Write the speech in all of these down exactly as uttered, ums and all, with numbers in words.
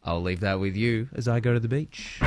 I'll leave that with you as I go to the beach.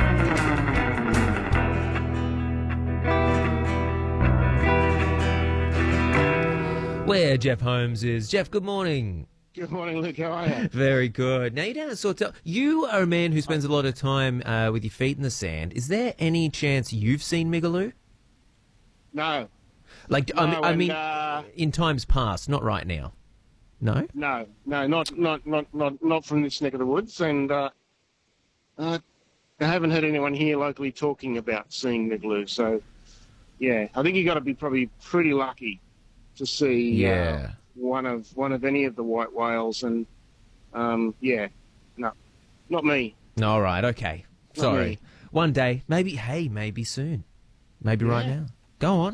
Where Jeff Holmes is. Jeff, good morning. Good morning, Luke. How are you? Very good. Now, you're down at Sawtell. You are a man who spends a lot of time uh, with your feet in the sand. Is there any chance you've seen Migaloo? No. Like, No, I mean, I and, mean uh, in times past, not right now. No? No, no, not not not not not from this neck of the woods, and uh, uh, I haven't heard anyone here locally talking about seeing Migaloo. So, yeah, I think you got to be probably pretty lucky to see Yeah. uh, one of one of any of the white whales, and um, yeah, no, not me. All right, okay. Not Sorry. me. One day, maybe, hey, maybe soon. Maybe right Yeah. now. Go on.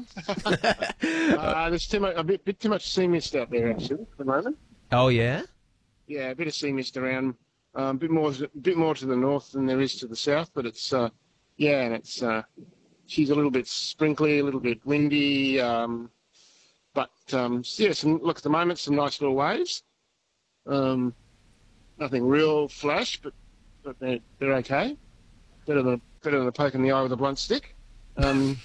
Uh, there's too much, a bit, bit too much sea mist out there actually at the moment. Oh, yeah? Yeah, a bit of sea mist around, um, a bit more, a bit more to the north than there is to the south. But it's, uh, yeah, and it's, uh, she's a little bit sprinkly, a little bit windy. Um, but um, yeah, some, look at the moment, some nice little waves. Um, nothing real flash, but but they're they're okay. Better than better than a poke in the eye with a blunt stick. Um,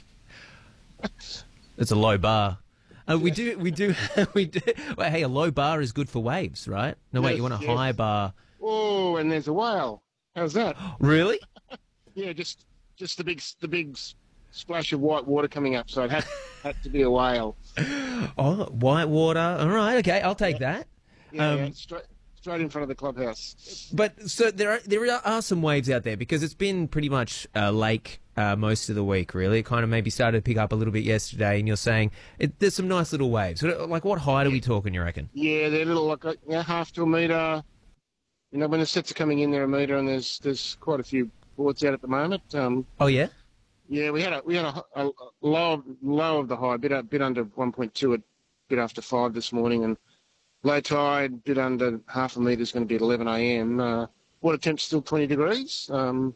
It's a low bar. Uh, we do, we do, we do. Well, hey, a low bar is good for waves, right? No, wait, Yes, you want a yes. high bar. oh, and there's a whale. How's that? Really? Yeah, just just the big the big s- splash of white water coming up. So it had had to be a whale. Oh, white water. All right, okay, I'll take that. Yeah, Um, yeah, straight straight in front of the clubhouse. But so there are there are some waves out there because it's been pretty much uh, lake uh, most of the week. Really, it kind of maybe started to pick up a little bit yesterday. And you're saying it, there's some nice little waves. What- Like what height are we talking? You reckon? Yeah, they're little like uh, yeah, half to a metre. You know, when the sets are coming in, they're a metre, and there's there's quite a few boards out at the moment. Um, Oh yeah. yeah, we had a we had a, a, a low of- low of the high, bit a bit under one point two, a bit after five this morning, and low tide, bit under half a metre is going to be at eleven a m. Uh, water temp's still twenty degrees. Um,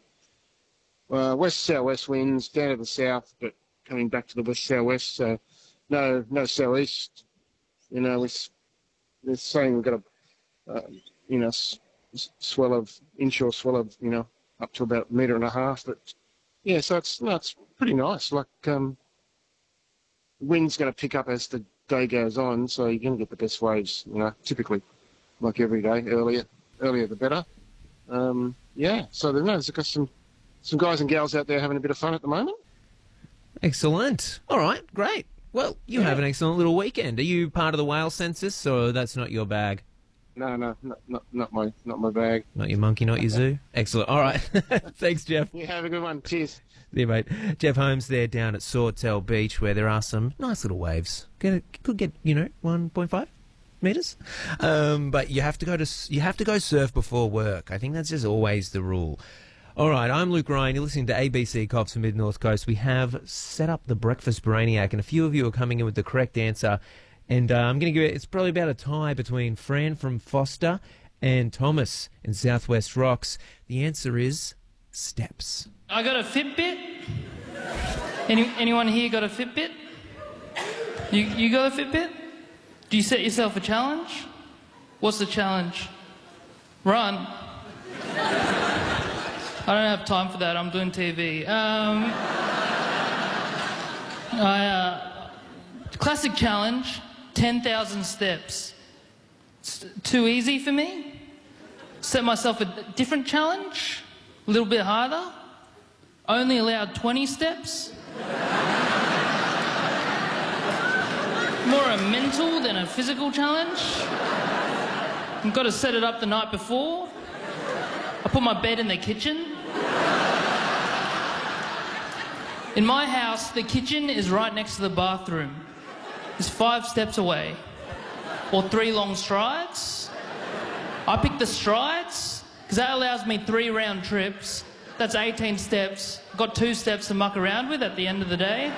uh, west southwest winds down to the south, but coming back to the west southwest. So no no southeast. You know, we're, s- they're saying we've got a uh, you know s- s- swell of inshore swell of you know up to about a metre and a half. But yeah, so it's no, it's pretty nice. Like um, the wind's going to pick up as the day goes on, so you're going to get the best waves, you know, typically, like every day, earlier, earlier the better. Um, yeah, so there's, no, there's got some, some guys and gals out there having a bit of fun at the moment. Excellent. All right, great. Well, you Yeah. have an excellent little weekend. Are you part of the whale census, or that's not your bag? No, no, not, not, not my, not my bag. Not your monkey, not your zoo. Excellent. All right. Thanks, Jeff. You have a good one. Cheers. See you, mate. Jeff Holmes there down at Sawtell Beach, where there are some nice little waves. Get, could get, you know, one point five metres. Um, but you have to go to you have to go surf before work. I think that's just always the rule. All right, I'm Luke Ryan. You're listening to A B C Cops for Mid-North Coast. We have set up the Breakfast Brainiac, and a few of you are coming in with the correct answer. And uh, I'm going to give it, it's probably about a tie between Fran from Foster and Thomas in Southwest Rocks. The answer is steps. I got a Fitbit. Any, anyone here got a Fitbit? You, you got a Fitbit? Do you set yourself a challenge? What's the challenge? Run. I don't have time for that. I'm doing T V. Um, I, uh, classic challenge, ten thousand steps. It's too easy for me. Set myself a different challenge, a little bit harder. Only allowed twenty steps. More a mental than a physical challenge. I've got to set it up the night before. I put my bed in the kitchen. In my house, the kitchen is right next to the bathroom. It's five steps away. Or three long strides. I pick the strides, because that allows me three round trips. That's eighteen steps. Got two steps to muck around with at the end of the day.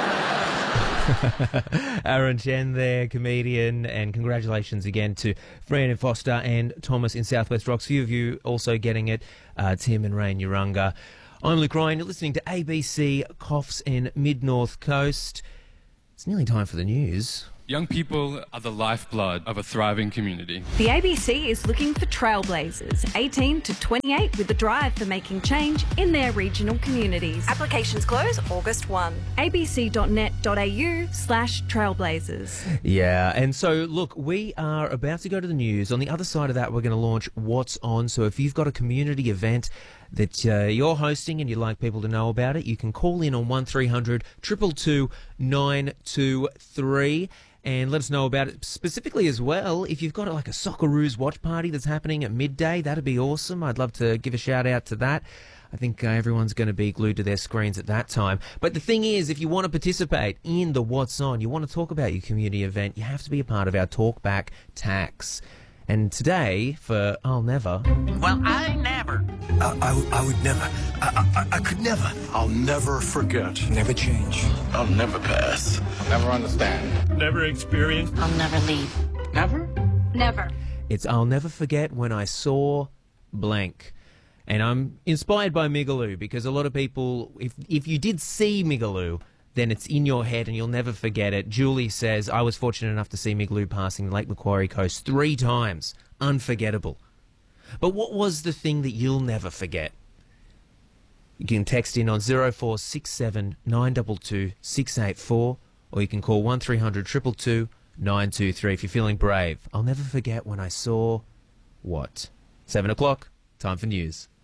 Aaron Chen there, comedian, and congratulations again to Fran and Foster and Thomas in Southwest Rocks. A few of you also getting it, uh, Tim and Rain Urunga. I'm Luke Ryan. You're listening to A B C Coffs and Mid-North Coast. It's nearly time for the news. Young people are the lifeblood of a thriving community. The A B C is looking for trailblazers, eighteen to twenty-eight, with a drive for making change in their regional communities. Applications close August first. a b c dot net dot a u slash trailblazers. Yeah, and so, look, we are about to go to the news. On the other side of that, we're going to launch What's On. So if you've got a community event that uh, you're hosting and you'd like people to know about it, you can call in on one three hundred two two two nine two three and let us know about it. Specifically as well, if you've got like a Socceroos watch party that's happening at midday, that'd be awesome. I'd love to give a shout out to that. I think uh, everyone's going to be glued to their screens at that time. But the thing is, if you want to participate in the What's On, you want to talk about your community event, you have to be a part of our Talkback Tax. And today, for I'll Never... Well, I never. I, I, I would never. I, I, I could never. I'll never forget. Never change. I'll never pass. I'll never understand. Never experience. I'll never leave. Never? Never. It's I'll never forget when I saw blank. And I'm inspired by Migaloo because a lot of people, if if you did see Migaloo, then it's in your head and you'll never forget it. Julie says, I was fortunate enough to see Migaloo passing Lake Macquarie Coast three times. Unforgettable. But what was the thing that you'll never forget? You can text in on zero four six seven nine two two six eight four or you can call one three hundred two two two nine two three if you're feeling brave. I'll never forget when I saw what? Seven o'clock, time for news.